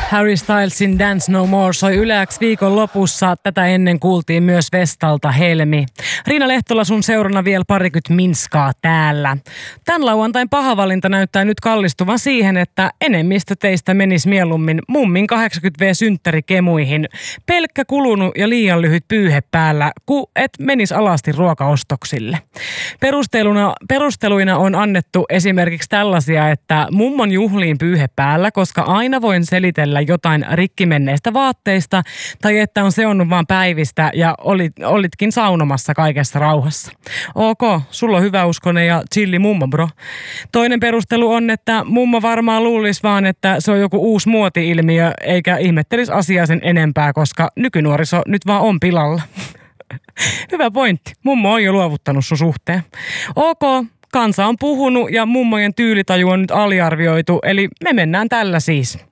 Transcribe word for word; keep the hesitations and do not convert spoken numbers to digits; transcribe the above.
Harry Stylesin Dance No More soi Yle X viikon lopussa. Tätä ennen kuultiin myös Vestalta Helmi. Riina Lehtola sun seurana vielä parikymmentä minskaa täällä. Tän lauantain paha valinta näyttää nyt kallistuvan siihen, että enemmistö teistä menisi mieluummin mummin kahdeksankymmentä vuotias-synttärikemuihin. Pelkkä kulunut ja liian lyhyt pyyhe päällä, kun et menis alasti ruokaostoksille. Perusteluna, perusteluina on annettu esimerkiksi tällaisia, että mummon juhliin pyyhe päällä, koska aina voin selitellä jotain rikkimenneistä vaatteista tai että on seonnut vaan päivistä ja olit, olitkin saunomassa kaikessa rauhassa. Ok, sulla on hyväuskonen ja chilli mummo, bro. Toinen perustelu on, että mummo varmaan luulisi vaan, että se on joku uusi muoti-ilmiö eikä ihmettelisi asiaa sen enempää, koska nykynuoriso nyt vaan on pilalla. Hyvä pointti. Mummo on jo luovuttanut sun suhteen. Ok, kansa on puhunut ja mummojen tyylitaju on nyt aliarvioitu, eli me mennään tällä siis.